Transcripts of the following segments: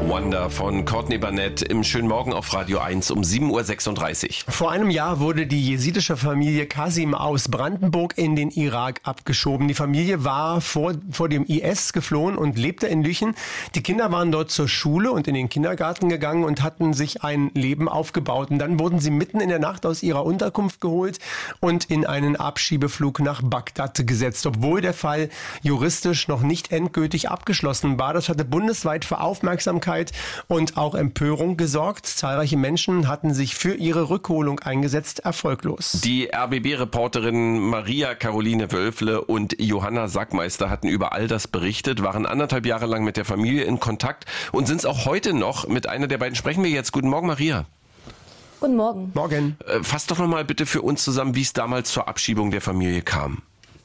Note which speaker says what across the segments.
Speaker 1: Wonder von Courtney Barnett im schönen Morgen auf Radio 1 um 7.36 Uhr.
Speaker 2: Vor einem Jahr wurde die jesidische Familie Qasim aus Brandenburg in den Irak abgeschoben. Die Familie war vor dem IS geflohen und lebte in Lüchen. Die Kinder waren dort zur Schule und in den Kindergarten gegangen und hatten sich ein Leben aufgebaut. Und dann wurden sie mitten in der Nacht aus ihrer Unterkunft geholt und in einen Abschiebeflug nach Bagdad gesetzt, obwohl der Fall juristisch noch nicht endgültig abgeschlossen war. Das hatte bundesweit für Aufmerksamkeit und auch Empörung gesorgt. Zahlreiche Menschen hatten sich für ihre Rückholung eingesetzt, erfolglos.
Speaker 1: Die RBB-Reporterinnen Maria Caroline Wölfle und Johanna Sackmeister hatten über all das berichtet, waren 1,5 Jahre lang mit der Familie in Kontakt und sind es auch heute noch. Mit einer der beiden sprechen wir jetzt. Guten Morgen, Maria.
Speaker 3: Guten Morgen.
Speaker 2: Morgen.
Speaker 1: Fass doch noch mal bitte für uns zusammen, wie es damals zur Abschiebung der Familie kam.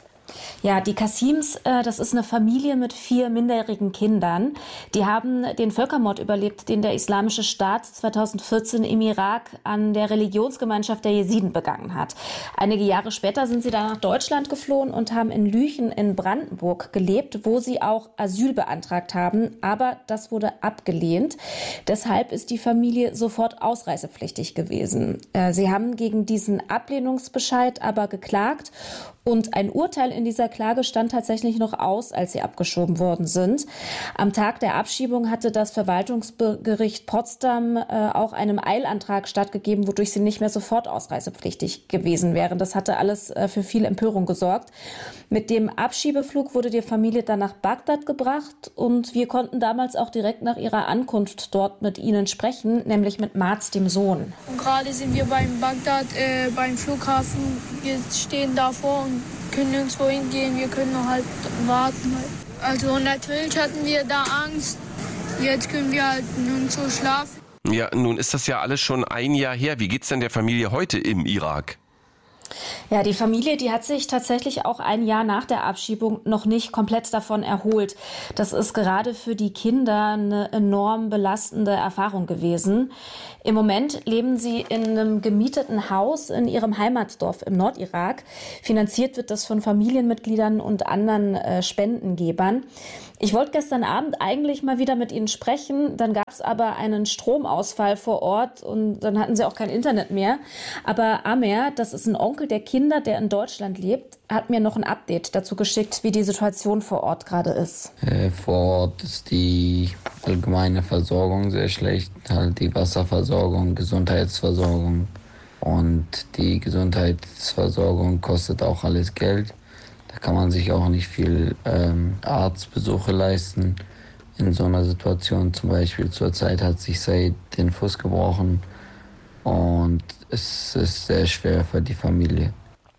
Speaker 3: Ja, die Qasims, das ist eine Familie mit 4 minderjährigen Kindern. Die haben den Völkermord überlebt, den der Islamische Staat 2014 im Irak an der Religionsgemeinschaft der Jesiden begangen hat. Einige Jahre später sind sie dann nach Deutschland geflohen und haben in Lüchen in Brandenburg gelebt, wo sie auch Asyl beantragt haben. Aber das wurde abgelehnt. Deshalb ist die Familie sofort ausreisepflichtig gewesen. Sie haben gegen diesen Ablehnungsbescheid aber geklagt. Und ein Urteil in dieser Klage stand tatsächlich noch aus, als sie abgeschoben worden sind. Am Tag der Abschiebung hatte das Verwaltungsgericht Potsdam auch einem Eilantrag stattgegeben, wodurch sie nicht mehr sofort ausreisepflichtig gewesen wären. Das hatte alles für viel Empörung gesorgt. Mit dem Abschiebeflug wurde die Familie dann nach Bagdad gebracht und wir konnten damals auch direkt nach ihrer Ankunft dort mit ihnen sprechen, nämlich mit Marz, dem Sohn.
Speaker 4: Und gerade sind wir beim Bagdad, beim Flughafen. Wir stehen davor und können nirgendwo hingehen, wir können nur halt warten. Also natürlich hatten wir da Angst, jetzt können wir halt nirgendwo schlafen.
Speaker 1: Ja, nun ist das ja alles schon ein Jahr her. Wie geht's denn der Familie heute im Irak?
Speaker 3: Ja, die Familie, die hat sich tatsächlich auch ein Jahr nach der Abschiebung noch nicht komplett davon erholt. Das ist gerade für die Kinder eine enorm belastende Erfahrung gewesen. Im Moment leben sie in einem gemieteten Haus in ihrem Heimatdorf im Nordirak. Finanziert wird das von Familienmitgliedern und anderen Spendengebern. Ich wollte gestern Abend eigentlich mal wieder mit ihnen sprechen. Dann gab es aber einen Stromausfall vor Ort und dann hatten sie auch kein Internet mehr. Aber Amer, das ist ein Onkel der Kinder, der in Deutschland lebt, hat mir noch ein Update dazu geschickt, wie die Situation vor Ort gerade ist.
Speaker 5: Vor Ort ist die allgemeine Versorgung sehr schlecht, halt die Wasserversorgung, Gesundheitsversorgung. Und die Gesundheitsversorgung kostet auch alles Geld. Da kann man sich auch nicht viel Arztbesuche leisten. In so einer Situation zum Beispiel zurzeit hat sich Said den Fuß gebrochen und es ist sehr schwer für die Familie.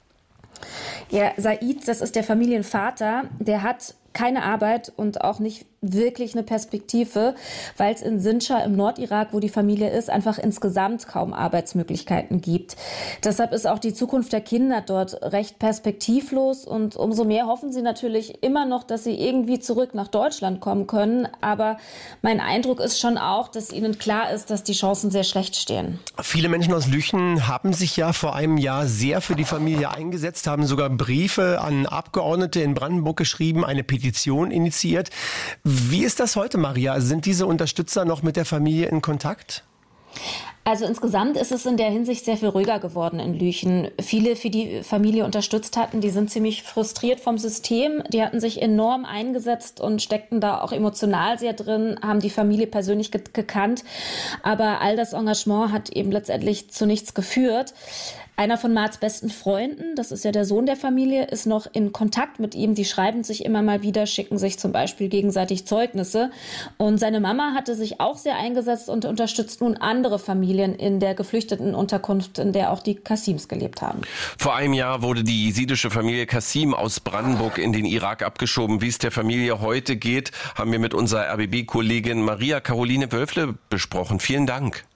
Speaker 3: Ja, Said, das ist der Familienvater, der hat keine Arbeit und auch nicht wirklich eine Perspektive, weil es in Sinjar im Nordirak, wo die Familie ist, einfach insgesamt kaum Arbeitsmöglichkeiten gibt. Deshalb ist auch die Zukunft der Kinder dort recht perspektivlos und umso mehr hoffen sie natürlich immer noch, dass sie irgendwie zurück nach Deutschland kommen können. Aber mein Eindruck ist schon auch, dass ihnen klar ist, dass die Chancen sehr schlecht stehen.
Speaker 2: Viele Menschen aus Lüchen haben sich ja vor einem Jahr sehr für die Familie eingesetzt, haben sogar Briefe an Abgeordnete in Brandenburg geschrieben, eine Petition initiiert. Wie ist das heute, Maria? Sind diese Unterstützer noch mit der Familie in Kontakt?
Speaker 3: Also insgesamt ist es in der Hinsicht sehr viel ruhiger geworden in Lüchen. Viele, die die Familie unterstützt hatten, die sind ziemlich frustriert vom System. Die hatten sich enorm eingesetzt und steckten da auch emotional sehr drin, haben die Familie persönlich gekannt. Aber all das Engagement hat eben letztendlich zu nichts geführt. Einer von Marts besten Freunden, das ist ja der Sohn der Familie, ist noch in Kontakt mit ihm. Die schreiben sich immer mal wieder, schicken sich zum Beispiel gegenseitig Zeugnisse. Und seine Mama hatte sich auch sehr eingesetzt und unterstützt nun andere Familien in der geflüchteten Unterkunft, in der auch die Qasims gelebt haben.
Speaker 1: Vor einem Jahr wurde die jesidische Familie Qasim aus Brandenburg in den Irak abgeschoben. Wie es der Familie heute geht, haben wir mit unserer RBB-Kollegin Maria Caroline Wölfle besprochen. Vielen Dank.